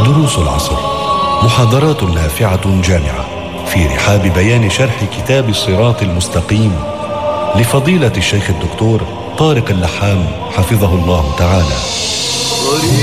دروس العصر، محاضرات نافعة جامعة في رحاب بيان شرح كتاب الصراط المستقيم لفضيلة الشيخ الدكتور طارق اللحام حفظه الله تعالى.